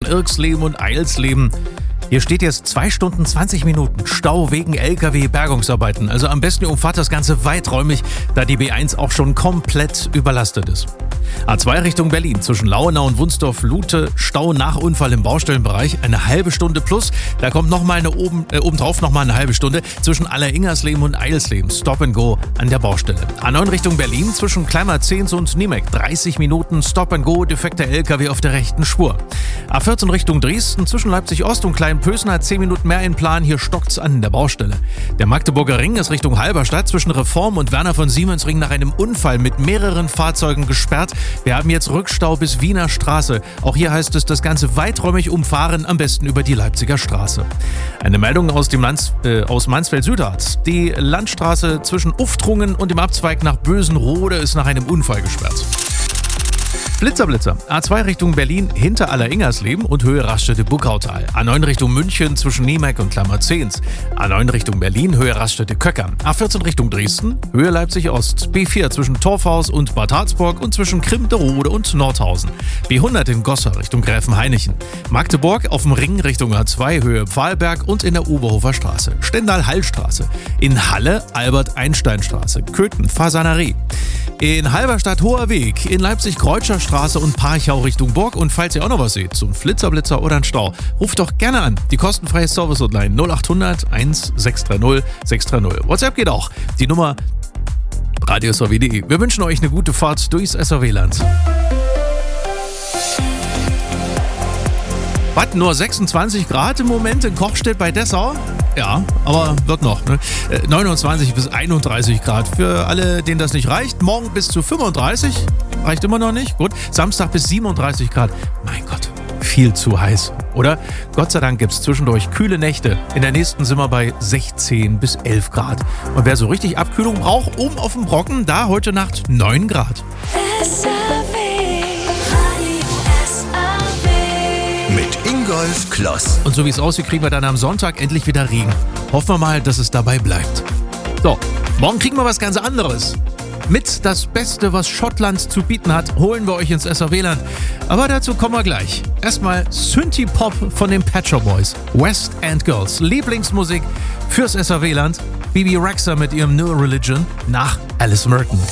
Irksleben und Eilsleben. Hier steht jetzt 2 Stunden 20 Minuten Stau wegen LKW-Bergungsarbeiten. Also am besten ihr umfahrt das Ganze weiträumig, da die B1 auch schon komplett überlastet ist. A2 Richtung Berlin zwischen Lauenau und Wunsdorf-Lute, Stau nach Unfall im Baustellenbereich, eine halbe Stunde plus. Da kommt nochmal obendrauf nochmal eine halbe Stunde zwischen Alleringersleben und Eilsleben. Stop and Go an der Baustelle. A9 Richtung Berlin zwischen Kleinmar-Zehns und Niemek, 30 Minuten Stop and Go, defekter LKW auf der rechten Spur. A14 Richtung Dresden zwischen Leipzig-Ost und Kleinpösen 10 Minuten mehr in Plan, hier stockt's an der Baustelle. Der Magdeburger Ring ist Richtung Halberstadt zwischen Reform und Werner von Siemensring nach einem Unfall mit mehreren Fahrzeugen gesperrt. Wir haben jetzt Rückstau bis Wiener Straße. Auch hier heißt es, das Ganze weiträumig umfahren, am besten über die Leipziger Straße. Eine Meldung aus Mansfeld-Südharz. Die Landstraße zwischen Uftrungen und dem Abzweig nach Bösenrode ist nach einem Unfall gesperrt. Blitzer. A2 Richtung Berlin hinter Alleringersleben und Höhe Raststätte-Buckautal. A9 Richtung München zwischen Niemek und Kleinmar-Zehns. A9 Richtung Berlin, Höhe Raststätte-Köckern. A14 Richtung Dresden, Höhe Leipzig-Ost. B4 zwischen Torfhaus und Bad Harzburg und zwischen Krimderode und Nordhausen. B100 in Goslar Richtung Gräfenhainichen. Magdeburg auf dem Ring Richtung A2, Höhe Pfahlberg und in der Oberhofer Straße. Stendal-Hallstraße. In Halle Albert-Einstein-Straße. Köthen, Fasanerie. In Halberstadt Hoher Weg, in Leipzig Kreutscher Straße und Parchau Richtung Burg. Und falls ihr auch noch was seht, zum Blitzer oder einen Stau, ruft doch gerne an. Die kostenfreie Service-Hotline 0800 1630 630. WhatsApp geht auch. Die Nummer radiosrw.de. Wir wünschen euch eine gute Fahrt durchs SRW-Land. Was, nur 26 Grad im Moment in Kochstedt bei Dessau? Ja, aber wird noch. 29 bis 31 Grad. Für alle, denen das nicht reicht, morgen bis zu 35. Reicht immer noch nicht. Gut. Samstag bis 37 Grad. Mein Gott, viel zu heiß, oder? Gott sei Dank gibt es zwischendurch kühle Nächte. In der nächsten sind wir bei 16 bis 11 Grad. Und wer so richtig Abkühlung braucht, oben auf dem Brocken, da heute Nacht 9 Grad. Mit Ingolf Kloss. Und so wie es aussieht, kriegen wir dann am Sonntag endlich wieder Regen. Hoffen wir mal, dass es dabei bleibt. So, morgen kriegen wir was ganz anderes. Mit das Beste, was Schottland zu bieten hat, holen wir euch ins SRW-Land. Aber dazu kommen wir gleich. Erstmal Synthie-Pop von den Pet Shop Boys. West End Girls. Lieblingsmusik fürs SRW-Land. Bibi Rexha mit ihrem New Religion nach Alice Merton.